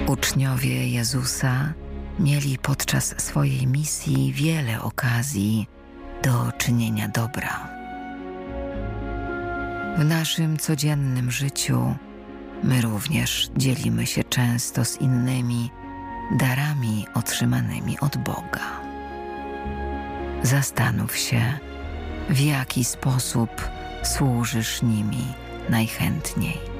Uczniowie Jezusa mieli podczas swojej misji wiele okazji do czynienia dobra. W naszym codziennym życiu my również dzielimy się często z innymi darami otrzymanymi od Boga. Zastanów się, w jaki sposób służysz nimi najchętniej.